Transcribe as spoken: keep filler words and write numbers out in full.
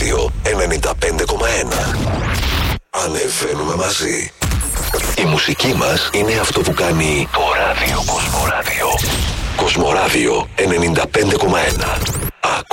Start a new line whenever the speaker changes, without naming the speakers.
Κοσμοράδιο ενενήντα πέντε κόμμα ένα. Ανεβαίνουμε μαζί. Η μουσική μας είναι αυτό που κάνει το ράδιο Κοσμοράδιο. Κοσμοράδιο ενενήντα πέντε κόμμα ένα.